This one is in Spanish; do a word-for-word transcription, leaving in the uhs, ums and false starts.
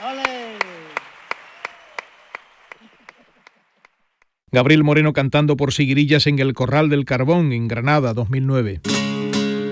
Gabriel Moreno cantando por Siguirillas en el Corral del Carbón, en Granada, dos mil nueve.